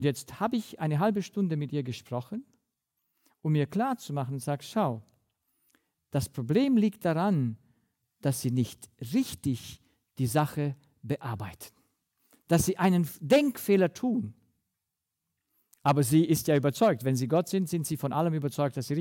Jetzt habe ich eine halbe Stunde mit ihr gesprochen, um mir klarzumachen, sag, schau, das Problem liegt daran, dass sie nicht richtig die Sache bearbeiten, dass sie einen Denkfehler tun. Aber sie ist ja überzeugt, wenn sie Gott sind, sind sie von allem überzeugt, dass sie